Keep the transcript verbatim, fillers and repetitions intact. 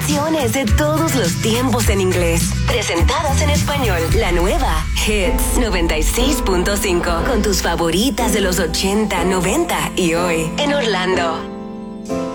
canciones de todos los tiempos en inglés, presentadas en español. La nueva Hits noventa y seis punto cinco, con tus favoritas de los ochenta, noventa y hoy en Orlando.